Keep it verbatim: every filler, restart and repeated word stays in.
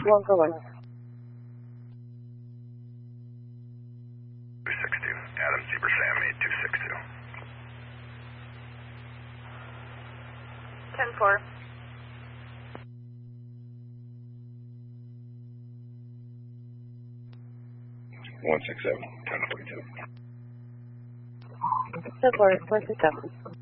one for one. two six two, Adam Zebra Salmon eight two six two. ten four. one six seven, ten forty-two. ten four, one six seven.